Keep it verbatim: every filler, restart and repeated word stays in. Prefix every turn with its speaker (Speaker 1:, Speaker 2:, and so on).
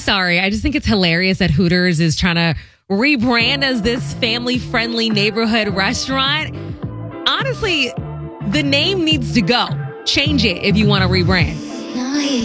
Speaker 1: sorry. I just think it's hilarious that Hooters is trying to rebrand as this family-friendly neighborhood restaurant. Honestly, the name needs to go. Change it if you want to rebrand.